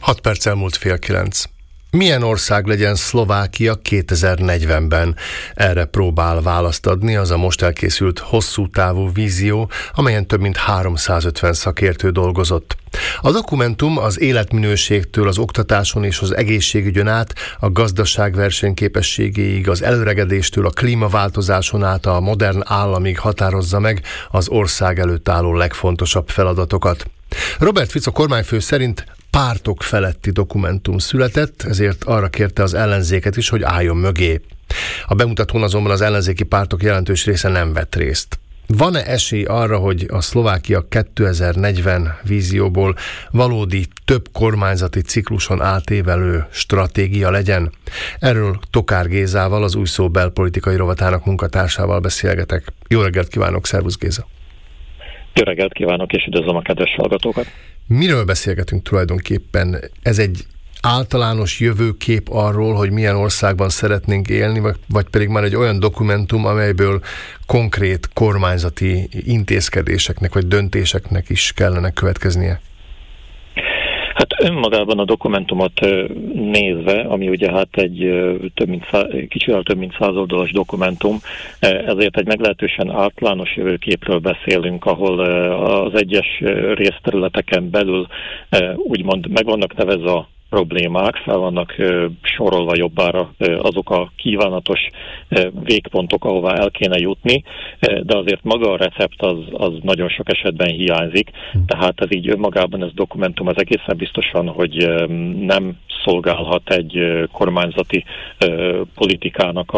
6 perc elmúlt 8:30. Milyen ország legyen Szlovákia 2040-ben? Erre próbál választ adni az a most elkészült hosszú távú vízió, amelyen több mint 350 szakértő dolgozott. A dokumentum az életminőségtől az oktatáson és az egészségügyön át, a gazdaság versenyképességéig, az előregedéstől a klímaváltozáson át a modern államig határozza meg az ország előtt álló legfontosabb feladatokat. Robert Fico kormányfő szerint pártok feletti dokumentum született, ezért arra kérte az ellenzéket is, hogy álljon mögé. A bemutatón azonban az ellenzéki pártok jelentős része nem vett részt. Van-e esély arra, hogy a Szlovákia 2040 vízióból valódi több kormányzati cikluson átévelő stratégia legyen? Erről Tokár Gézával, az Új Szó belpolitikai rovatának munkatársával beszélgetek. Jó reggelt kívánok, szervusz Géza! Jó reggelt kívánok, és üdvözlöm a kedves hallgatókat! Miről beszélgetünk tulajdonképpen? Ez egy általános jövőkép arról, hogy milyen országban szeretnénk élni, vagy pedig már egy olyan dokumentum, amelyből konkrét kormányzati intézkedéseknek vagy döntéseknek is kellene következnie? Hát önmagában a dokumentumot nézve, ami ugye hát egy kicsivel több mint 100 oldalas dokumentum, ezért egy meglehetősen általános jövőképről beszélünk, ahol az egyes részterületeken belül úgymond meg vannak nevezve a problémák, fel vannak sorolva jobbára azok a kívánatos végpontok, ahová el kéne jutni, de azért maga a recept az nagyon sok esetben hiányzik, tehát ez így önmagában ez dokumentum az egészen biztosan, hogy nem szolgálhat egy kormányzati politikának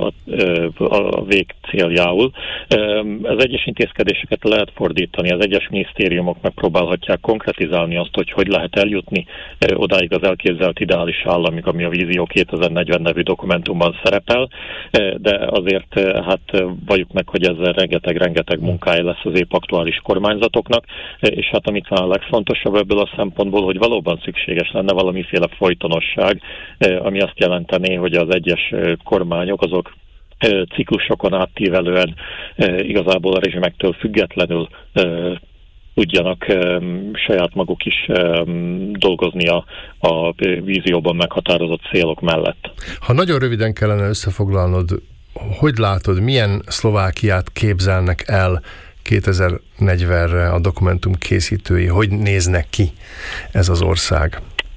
a végcéljául. Az egyes intézkedéseket lehet fordítani, az egyes minisztériumok megpróbálhatják konkretizálni azt, hogy lehet eljutni odáig az elképzelt ideális államig, ami a Vízió 2040 nevű dokumentumban szerepel, de azért hát valljuk meg, hogy ezzel rengeteg munkája lesz az épp aktuális kormányzatoknak, és hát amit van a legfontosabb ebből a szempontból, hogy valóban szükséges lenne valamiféle folytonosság, ami azt jelentené, hogy az egyes kormányok azok ciklusokon átívelően igazából a rezsimektől függetlenül tudjanak saját maguk is dolgozni a vízióban meghatározott célok mellett. Ha nagyon röviden kellene összefoglalnod, hogy látod, milyen Szlovákiát képzelnek el 2040-re a dokumentum készítői? Hogy néznek ki ez az ország?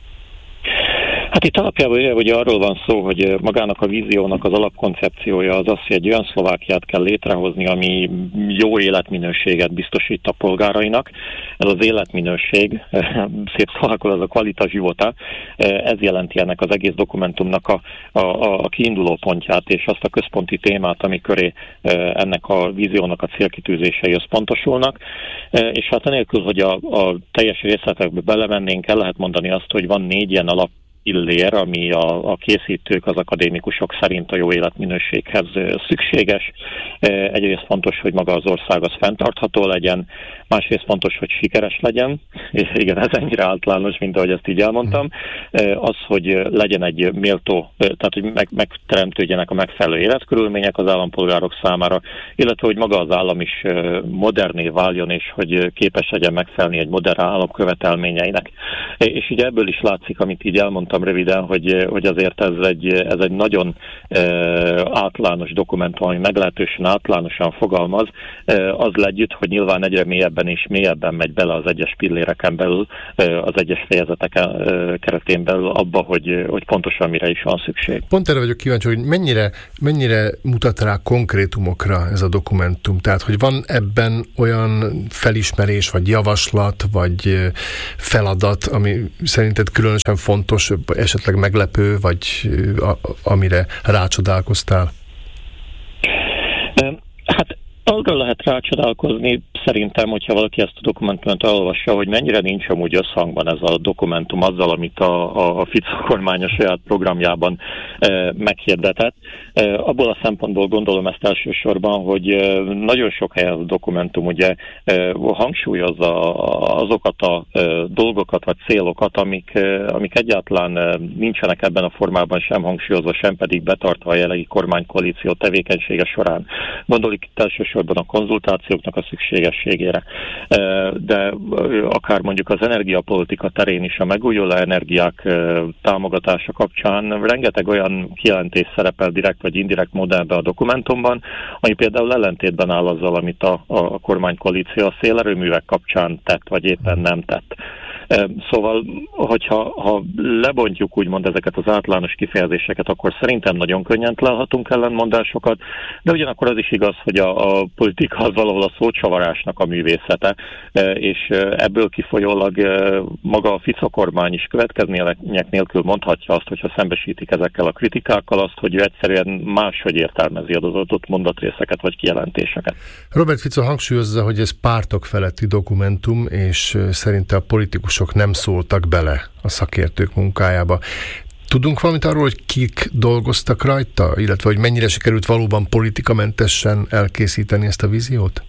Hát itt alapjában ugye arról van szó, hogy magának a víziónak az alapkoncepciója az az, hogy egy olyan Szlovákiát kell létrehozni, ami jó életminőséget biztosít a polgárainak. Ez az életminőség, szép szlovákul az a kvalita života, ez jelenti ennek az egész dokumentumnak a kiinduló pontját, és azt a központi témát, ami köré ennek a víziónak a célkitűzései összpontosulnak. És hát anélkül, hogy a teljes részletekbe belemennénk, el lehet mondani azt, hogy van 4 ilyen pillér, ami a készítők, az akadémikusok szerint a jó életminőséghez szükséges. Egyrészt fontos, hogy maga az ország az fenntartható legyen, másrészt fontos, hogy sikeres legyen, és igen, ez ennyire általános, mint ahogy ezt így elmondtam. Az, hogy legyen egy méltó, tehát hogy megteremtődjenek a megfelelő életkörülmények az állampolgárok számára, illetve hogy maga az állam is moderné váljon, és hogy képes legyen megfelelni egy modern állam követelményeinek. És így ebből is látszik, amit így elmondtam röviden, hogy azért ez egy nagyon általános dokumentum, ami meglehetősen általánosan fogalmaz, az együtt, hogy nyilván egyre mélyebben és mélyebben megy bele az egyes pilléreken belül, az egyes fejezetek keretén belül abba, hogy pontosan mire is van szükség. Pont erre vagyok kíváncsi, hogy mennyire mutat rá konkrétumokra ez a dokumentum? Tehát, hogy van ebben olyan felismerés, vagy javaslat, vagy feladat, ami szerinted különösen fontos, esetleg meglepő, vagy amire rácsodálkoztál? Hát arra lehet rácsodálkozni szerintem, hogyha valaki ezt a dokumentumot elolvassa, hogy mennyire nincs amúgy összhangban ez a dokumentum azzal, amit a Fico kormány a saját programjában meghirdetett. Abból a szempontból gondolom ezt elsősorban, hogy nagyon sok helyen a dokumentum ugye hangsúlyozza azokat a dolgokat vagy célokat, amik egyáltalán nincsenek ebben a formában sem hangsúlyozva, sem pedig betartva a jelenlegi kormánykoalíció tevékenysége során. Gondoljuk itt elsősorban a konzultációknak a szükségességére, de akár mondjuk az energiapolitika terén is a megújuló energiák támogatása kapcsán rengeteg olyan kijelentés szerepel direkt vagy indirekt modellben a dokumentumban, ami például ellentétben áll azzal, amit a kormánykoalíció a szélerőművek kapcsán tett, vagy éppen nem tett. Szóval, hogyha lebontjuk úgymond ezeket az általános kifejezéseket, akkor szerintem nagyon könnyen találhatunk ellentmondásokat, de ugyanakkor az is igaz, hogy a politika az valahol a szócsavarásnak a művészete, és ebből kifolyólag maga a Fico kormány is következmények nélkül mondhatja azt, hogyha szembesítik ezekkel a kritikákkal, azt, hogy ő egyszerűen máshogy értelmezi az adott mondatrészeket vagy kijelentéseket. Robert Fico hangsúlyozza, hogy ez pártok feletti dokumentum, és szerinte a politikusok nem szóltak bele a szakértők munkájába. Tudunk valamit arról, hogy kik dolgoztak rajta, illetve hogy mennyire sikerült valóban politikamentesen elkészíteni ezt a víziót?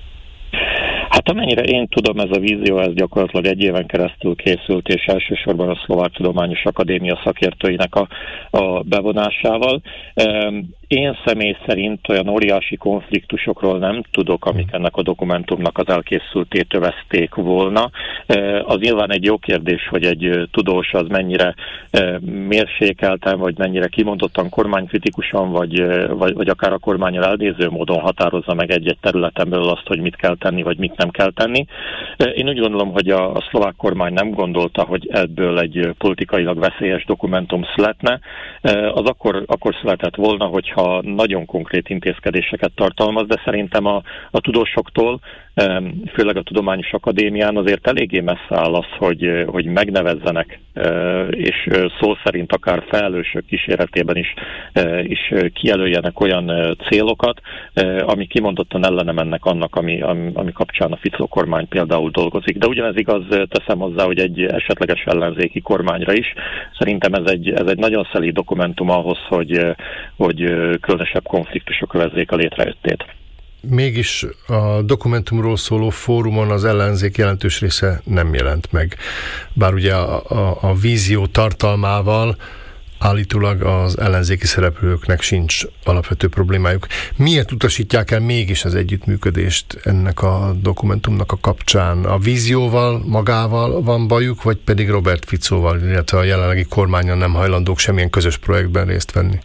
Hát amennyire én tudom, ez a vízió ez gyakorlatilag 1 éven keresztül készült, és elsősorban a Szlovák Tudományos Akadémia szakértőinek a bevonásával. Én személy szerint olyan óriási konfliktusokról nem tudok, amik ennek a dokumentumnak az elkészültét övezték volna. Az nyilván egy jó kérdés, hogy egy tudós az mennyire mérsékelten, vagy mennyire kimondottan kormánykritikusan, vagy akár a kormánnyal elnéző módon határozza meg egy-egy területen belül azt, hogy mit kell tenni, vagy mit nem kell tenni. Én úgy gondolom, hogy a szlovák kormány nem gondolta, hogy ebből egy politikailag veszélyes dokumentum születne. Az akkor született volna, hogyha nagyon konkrét intézkedéseket tartalmaz, de szerintem a tudósoktól, főleg a Tudományos Akadémián azért eléggé messze áll az, hogy megnevezzenek, és szó szerint akár felelősök kíséretében is kijelöljenek olyan célokat, ami kimondottan ellene mennek annak, ami kapcsán a Fico kormány például dolgozik. De ugyanez igaz, teszem hozzá, hogy egy esetleges ellenzéki kormányra is. Szerintem ez egy nagyon szelíd dokumentum ahhoz, hogy különösebb konfliktusok övezzék a létrejöttét. Mégis a dokumentumról szóló fórumon az ellenzék jelentős része nem jelent meg. Bár ugye a vízió tartalmával állítólag az ellenzéki szereplőknek sincs alapvető problémájuk. Miért utasítják el mégis az együttműködést ennek a dokumentumnak a kapcsán? A vízióval magával van bajuk, vagy pedig Robert Ficóval, illetve a jelenlegi kormányon nem hajlandók semmilyen közös projektben részt venni?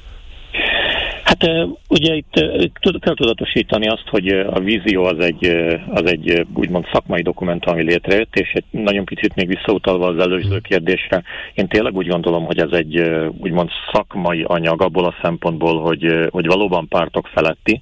Hát ugye itt kell tudatosítani azt, hogy a vízió az egy úgymond szakmai dokumentum, ami létrejött, és egy nagyon picit még visszautalva az előző kérdésre, én tényleg úgy gondolom, hogy ez egy úgymond szakmai anyag abból a szempontból, hogy valóban pártok feletti.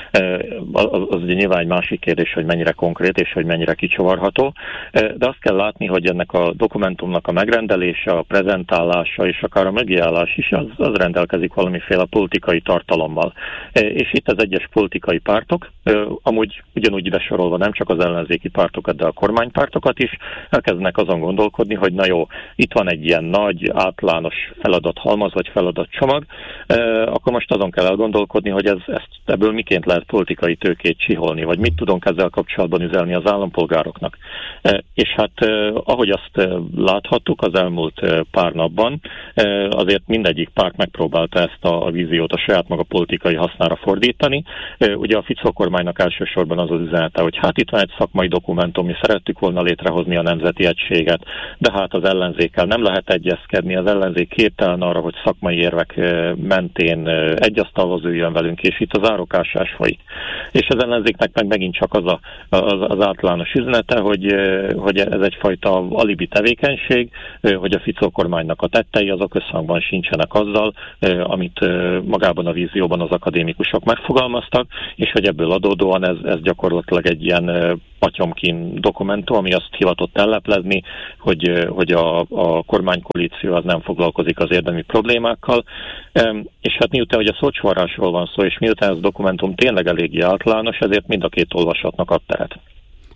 Az ugye nyilván egy másik kérdés, hogy mennyire konkrét és hogy mennyire kicsavarható, de azt kell látni, hogy ennek a dokumentumnak a megrendelése, a prezentálása és akár a mögéállás is az rendelkezik valamiféle politikai tartalommal. És itt az egyes politikai pártok, amúgy ugyanúgy ide sorolva nem csak az ellenzéki pártokat, de a kormánypártokat is, elkezdenek azon gondolkodni, hogy na jó, itt van egy ilyen nagy, általános feladathalmaz vagy feladatcsomag, akkor most azon kell elgondolkodni, hogy ebből miként lehet politikai tőkét csiholni, vagy mit tudunk ezzel kapcsolatban üzelni az állampolgároknak. És hát ahogy azt láthattuk az elmúlt pár napban, azért mindegyik párt megpróbálta ezt a víziót a saját maga politikai hasznára fordítani. Ugye a Fico kormánynak elsősorban az üzenete, hogy hát itt van egy szakmai dokumentum, mi szerettük volna létrehozni a nemzeti egységet, de hát az ellenzékkel nem lehet egyezkedni, az ellenzék képtelen arra, hogy szakmai érvek mentén egy asztalhoz üljön velünk, és itt az árokásás folyik. És az ellenzéknek meg megint csak az általános üzenete, hogy ez egyfajta alibi tevékenység, hogy a Fico kormánynak a tettei azok összhangban sincsenek azzal, amit magában a vízióban az akadémikusok megfogalmaztak, és hogy ebből adódóan ez gyakorlatilag egy ilyen patyomkin dokumentum, ami azt hivatott elleplezni, hogy a kormánykoalíció az nem foglalkozik az érdemi problémákkal. És hát miután hogy a szócsavarásról van szó, és miután ez a dokumentum tényleg eléggé általános, ezért mind a két olvasatnak ad teret.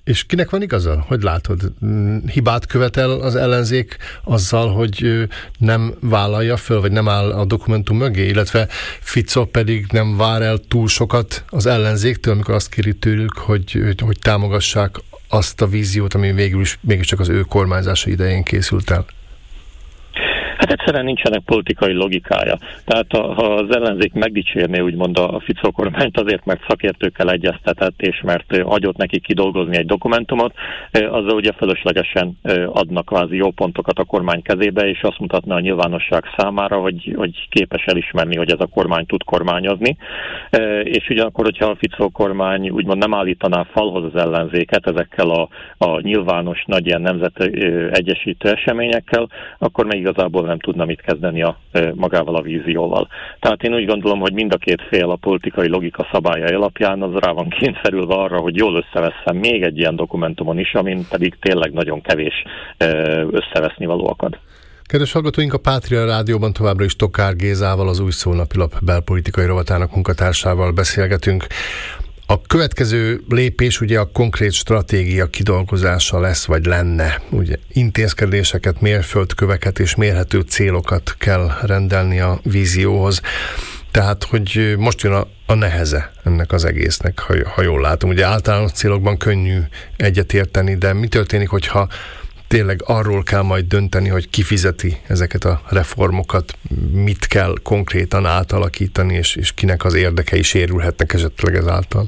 És kinek van igaza? Hogy látod? Hibát követel az ellenzék azzal, hogy nem vállalja föl, vagy nem áll a dokumentum mögé, illetve Fico pedig nem vár el túl sokat az ellenzéktől, amikor azt kéri tőlük, hogy támogassák azt a víziót, ami végül is mégiscsak az ő kormányzása idején készült el. Hát egyszerűen nincsenek politikai logikája. Tehát ha az ellenzék megdicsérné úgymond a Fico kormányt azért, mert szakértőkkel egyeztetett, és mert hagyott neki kidolgozni egy dokumentumot, azzal ugye feleslegesen adnak kvázi jó pontokat a kormány kezébe, és azt mutatna a nyilvánosság számára, hogy képes elismerni, hogy ez a kormány tud kormányozni. És ugyanakkor, hogyha a Fico kormány úgymond nem állítaná falhoz az ellenzéket ezekkel a nyilvános nagy ilyen nemzetegyesítő eseményekkel, akkor még igazából nem tudna mit kezdeni magával a vízióval. Tehát én úgy gondolom, hogy mind a két fél a politikai logika szabályai alapján az rá van kényszerülve arra, hogy jól összevesszen még egy ilyen dokumentumon is, amin pedig tényleg nagyon kevés összeveszni való akad. Kedves hallgatóink, a Pátria Rádióban továbbra is Tokár Gézával, az Új Szó napilap belpolitikai rovatának munkatársával beszélgetünk. A következő lépés ugye a konkrét stratégia kidolgozása lesz, vagy lenne. Ugye intézkedéseket, mérföldköveket és mérhető célokat kell rendelni a vízióhoz. Tehát, hogy most jön a neheze ennek az egésznek, ha jól látom. Ugye általános célokban könnyű egyetérteni, de mi történik, hogyha tényleg arról kell majd dönteni, hogy ki fizeti ezeket a reformokat, mit kell konkrétan átalakítani, és kinek az érdekei sérülhetnek esetleg ezáltal?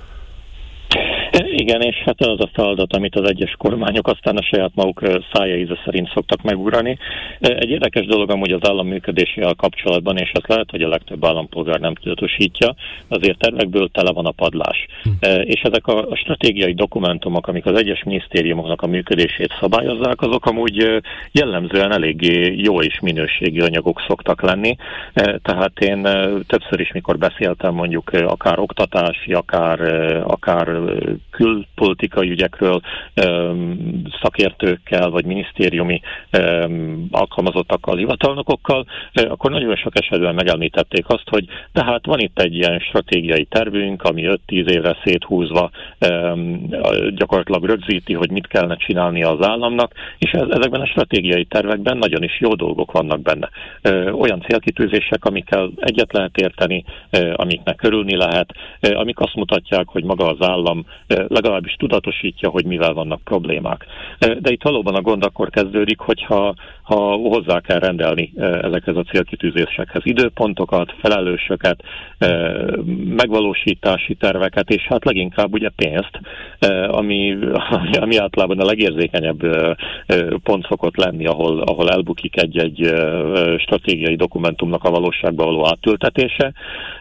Igen, és hát az a feladat, amit az egyes kormányok aztán a saját maguk szája íze szerint szoktak megugrani. Egy érdekes dolog amúgy az állam működésével kapcsolatban, és azt lehet, hogy a legtöbb állampolgár nem tudatosítja, azért tervekből tele van a padlás. És ezek a stratégiai dokumentumok, amik az egyes minisztériumoknak a működését szabályozzák, azok amúgy jellemzően eléggé jó és minőségi anyagok szoktak lenni. Tehát én többször is, mikor beszéltem mondjuk akár oktatási, akár külpolitikai ügyekről szakértőkkel, vagy minisztériumi alkalmazottakkal, hivatalnokokkal, akkor nagyon sok esetben megemlítették azt, hogy tehát van itt egy ilyen stratégiai tervünk, ami 5-10 évre széthúzva gyakorlatilag rögzíti, hogy mit kellene csinálni az államnak, és ezekben a stratégiai tervekben nagyon is jó dolgok vannak benne. Olyan célkitűzések, amikkel egyet lehet érteni, amiknek örülni lehet, amik azt mutatják, hogy maga az állam legalábbis tudatosítja, hogy mivel vannak problémák. De itt valóban a gond akkor kezdődik, hogyha hozzá kell rendelni ezekhez a célkitűzésekhez időpontokat, felelősöket, megvalósítási terveket, és hát leginkább ugye pénzt, ami általában a legérzékenyebb pont szokott lenni, ahol elbukik egy stratégiai dokumentumnak a valóságba való átültetése.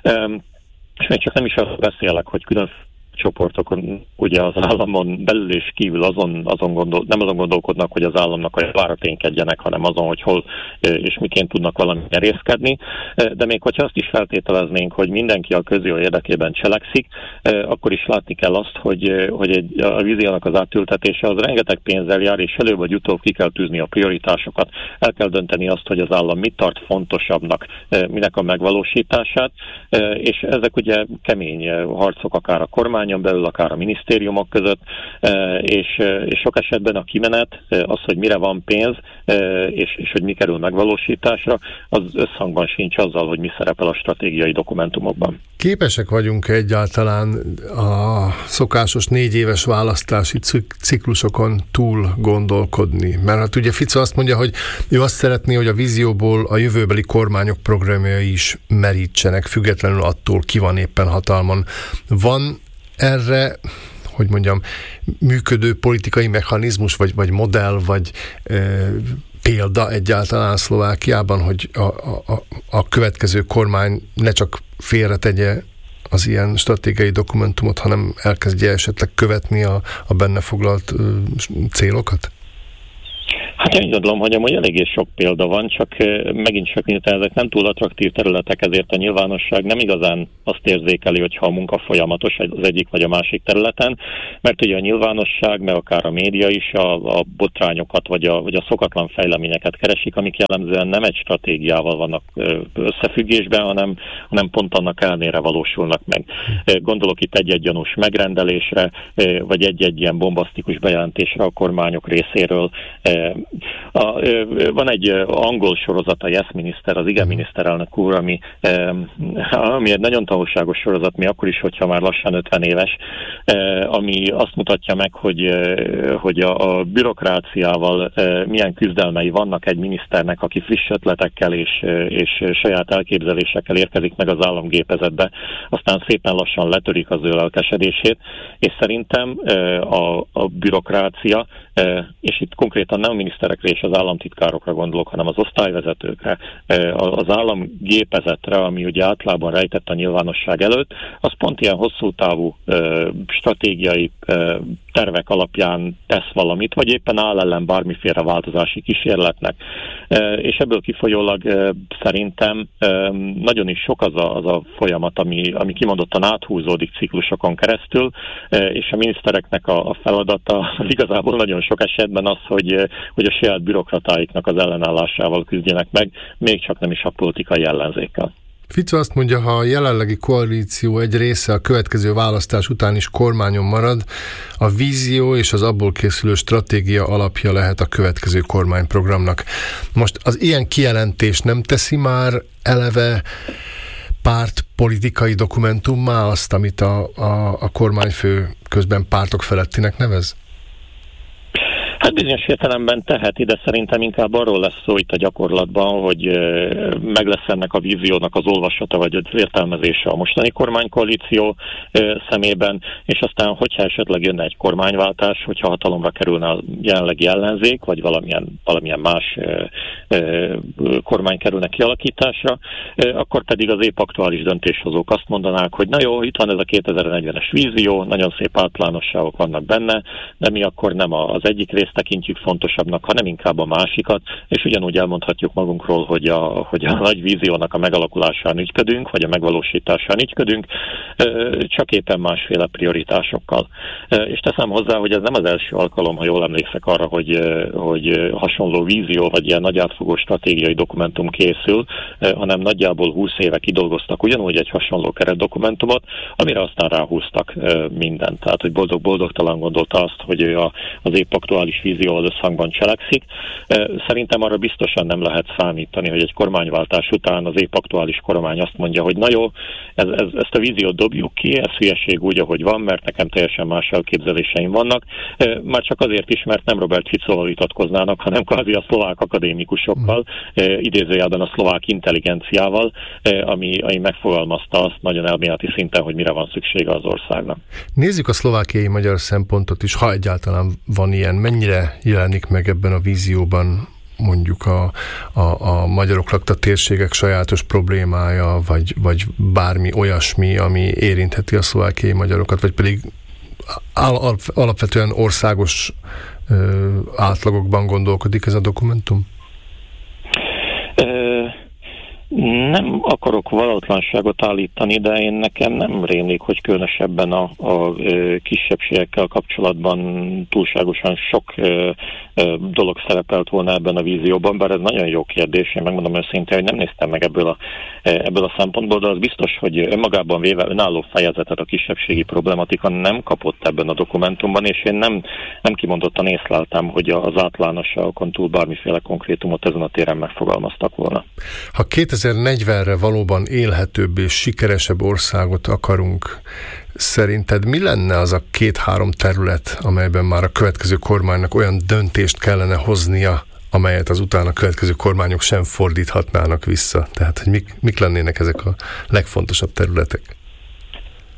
És még csak nem is arról beszélek, hogy külön csoportokon, ugye az államon belül és kívül nem azon gondolkodnak, hogy az államnak a javára ténykedjenek, hanem azon, hogy hol és miként tudnak valami nyerészkedni. De még hogyha azt is feltételeznénk, hogy mindenki a közjó érdekében cselekszik, akkor is látni kell azt, hogy a víziónak az átültetése az rengeteg pénzzel jár, és előbb vagy utóbb ki kell tűzni a prioritásokat. El kell dönteni azt, hogy az állam mit tart fontosabbnak, minek a megvalósítását, és ezek ugye kemény harcok akár a kormány belül, akár a minisztériumok között, és sok esetben a kimenet, az, hogy mire van pénz, és hogy mi kerül megvalósításra, az összhangban sincs azzal, hogy mi szerepel a stratégiai dokumentumokban. Képesek vagyunk egyáltalán a szokásos 4 éves választási ciklusokon túl gondolkodni? Mert hát ugye Fico azt mondja, hogy ő azt szeretné, hogy a vízióból a jövőbeli kormányok programjai is merítsenek, függetlenül attól, ki van éppen hatalmon. Van erre, hogy mondjam, működő politikai mechanizmus, vagy modell, vagy példa egyáltalán Szlovákiában, hogy a következő kormány ne csak félretegye az ilyen stratégiai dokumentumot, hanem elkezdje esetleg követni a benne foglalt célokat? Hát én gondolom, hogy amúgy eléggé sok példa van, csak megint csak miután ezek nem túl attraktív területek, ezért a nyilvánosság nem igazán azt érzékeli, hogyha a munka folyamatos az egyik vagy a másik területen, mert ugye a nyilvánosság, meg akár a média is a botrányokat vagy a szokatlan fejleményeket keresik, amik jellemzően nem egy stratégiával vannak összefüggésben, hanem pont annak ellenére valósulnak meg. Gondolok itt egy-egy gyanús megrendelésre, vagy egy-egy ilyen bombasztikus bejelentésre a kormányok részéről. Van egy angol sorozat, a Yes Minister, az igen miniszterelnök úr, ami egy nagyon tanulságos sorozat, mi akkor is, hogyha már lassan 50 éves, ami azt mutatja meg, hogy a bürokráciával milyen küzdelmei vannak egy miniszternek, aki friss ötletekkel és saját elképzelésekkel érkezik meg az államgépezetbe, aztán szépen lassan letörik az ő lelkesedését, és szerintem a bürokrácia, és itt konkrétan nem a miniszterekre és az államtitkárokra gondolok, hanem az osztályvezetőkre, az államgépezetre, ami ugye általában rejtett a nyilvánosság előtt, az pont ilyen hosszú távú stratégiai tervek alapján tesz valamit, vagy éppen áll ellen bármiféle változási kísérletnek. És ebből kifolyólag szerintem nagyon is sok az a folyamat, ami kimondottan áthúzódik ciklusokon keresztül, és a minisztereknek a feladata igazából nagyon sok esetben az, hogy a saját bürokratáiknak az ellenállásával küzdjenek meg, még csak nem is a politikai ellenzékkel. Fico azt mondja, ha a jelenlegi koalíció egy része a következő választás után is kormányon marad, a vízió és az abból készülő stratégia alapja lehet a következő kormányprogramnak. Most az ilyen kijelentés nem teszi már eleve pártpolitikai dokumentummá azt, amit a kormányfő közben pártok felettinek nevez? Hát bizonyos értelemben teheti, de szerintem inkább arról lesz szó itt a gyakorlatban, hogy meg lesz ennek a víziónak az olvasata vagy az értelmezése a mostani kormánykoalíció szemében, és aztán, hogyha esetleg jönne egy kormányváltás, hogyha hatalomra kerülne a jelenlegi ellenzék, vagy valamilyen más kormány kerülne kialakításra, akkor pedig az épp aktuális döntéshozók azt mondanák, hogy na jó, itt van ez a 2040-es vízió, nagyon szép általánosságok vannak benne, de mi akkor nem az egyik részt tekintjük fontosabbnak, hanem inkább a másikat, és ugyanúgy elmondhatjuk magunkról, hogy a nagy víziónak a megalakulásán ügyködünk, vagy a megvalósításán ügyködünk, csak éppen másféle prioritásokkal. És teszem hozzá, hogy ez nem az első alkalom, ha jól emlékszek arra, hogy hasonló vízió, vagy ilyen nagy átfogó stratégiai dokumentum készül, hanem nagyjából 20 éve kidolgoztak ugyanúgy egy hasonló keretdokumentumot, amire aztán ráhúztak mindent. Tehát, hogy boldog-boldogtalan gondolta azt, hogy ő az épp aktuális vízióval összhangban cselekszik. Szerintem arra biztosan nem lehet számítani, hogy egy kormányváltás után az épp aktuális kormány azt mondja, hogy na jó, ezt a víziót dobjuk ki, ez hülyeség úgy, ahogy van, mert nekem teljesen más elképzeléseim vannak. Már csak azért is, mert nem Robert Ficóval vitatkoznának, hanem kvázi a szlovák akadémikusokkal, idézőjelben a szlovák intelligenciával, ami megfogalmazta azt nagyon elméleti szinten, hogy mire van szüksége az országnak. Nézzük a szlovákiai magyar szempontot is, ha egyáltalán van ilyen. Mennyire jelenik meg ebben a vízióban mondjuk a magyarok lakta térségek sajátos problémája, vagy bármi olyasmi, ami érintheti a szlovákiai magyarokat, vagy pedig alapvetően országos átlagokban gondolkodik ez a dokumentum? Nem akarok valótlanságot állítani, de nekem nem rémlik, hogy különösebben a kisebbségekkel kapcsolatban túlságosan sok dolog szerepelt volna ebben a vízióban, bár ez nagyon jó kérdés, én megmondom őszintén, hogy nem néztem meg ebből a szempontból, de az biztos, hogy önmagában véve önálló fejezetet a kisebbségi problematika nem kapott ebben a dokumentumban, és én nem kimondottan észleltem, hogy az általánosságokon túl bármiféle konkrétumot ezen a téren megfogalmaztak volna. Ha 2040-re valóban élhetőbb és sikeresebb országot akarunk, szerinted mi lenne az a 2-3 terület, amelyben már a következő kormánynak olyan döntést kellene hoznia, amelyet azután a következő kormányok sem fordíthatnának vissza? Tehát, hogy mik lennének ezek a legfontosabb területek?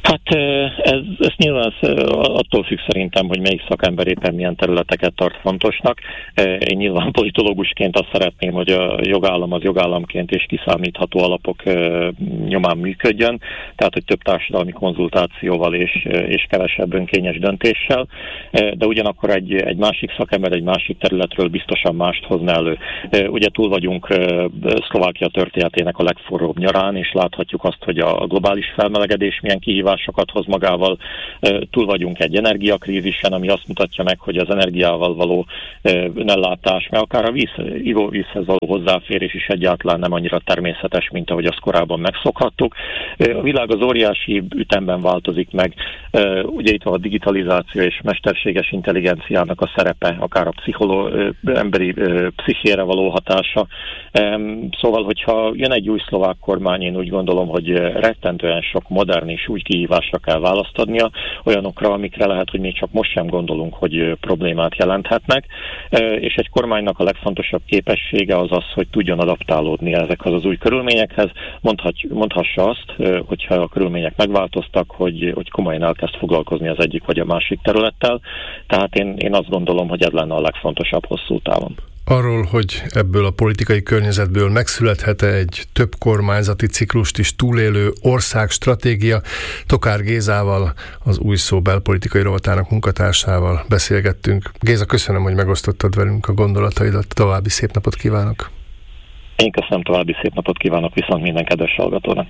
Hát ez nyilván attól függ szerintem, hogy melyik szakember éppen milyen területeket tart fontosnak. Én nyilván politológusként azt szeretném, hogy a jogállam az jogállamként és kiszámítható alapok nyomán működjön, tehát hogy több társadalmi konzultációval és kevesebb önkényes döntéssel, de ugyanakkor egy másik szakember egy másik területről biztosan mást hozna elő. Ugye túl vagyunk Szlovákia történetének a legforróbb nyarán, és láthatjuk azt, hogy a globális felmelegedés milyen kihívásokat hoz magával. Túl vagyunk egy energiakrízisen, ami azt mutatja meg, hogy az energiával való önellátás, mert akár a ivóvízhez való hozzáférés is egyáltalán nem annyira természetes, mint ahogy azt korábban megszokhattuk. A világ az óriási ütemben változik meg. Ugye itt van a digitalizáció és mesterséges intelligenciának a szerepe, akár a emberi pszichére való hatása. Szóval, hogyha jön egy új szlovák kormány, én úgy gondolom, hogy rettentően sok modern és új kihívásra kell választ adnia, olyanokra, amikre lehet, hogy még csak most sem gondolunk, hogy problémát jelenthetnek, és egy kormánynak a legfontosabb képessége az az, hogy tudjon adaptálódni ezekhez az új körülményekhez, mondhassa azt, hogyha a körülmények megváltoztak, hogy komolyan elkezd foglalkozni az egyik vagy a másik területtel, tehát én azt gondolom, hogy ez lenne a legfontosabb hosszú távon. Arról, hogy ebből a politikai környezetből megszülethet egy több kormányzati ciklust is túlélő országstratégia, Tokár Gézával, az Új Szó belpolitikai rovatának munkatársával beszélgettünk. Géza, köszönöm, hogy megosztottad velünk a gondolataidat, további szép napot kívánok! Én köszönöm, további szép napot kívánok viszont minden kedves hallgatónak!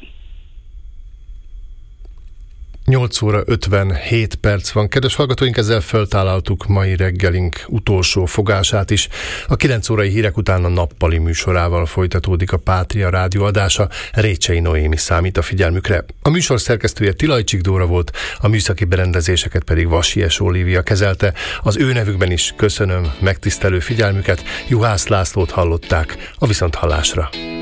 8 óra 57 perc van. Kedves hallgatóink, ezzel föltállaltuk mai reggelink utolsó fogását is. A 9 órai hírek után a nappali műsorával folytatódik a Pátria rádió adása. Récsei Noémi számít a figyelmükre. A műsor szerkesztője Tilajcsik Dóra volt, a műszaki berendezéseket pedig Vasies Olivia kezelte. Az ő nevükben is köszönöm megtisztelő figyelmüket. Juhász Lászlót hallották, a viszonthallásra.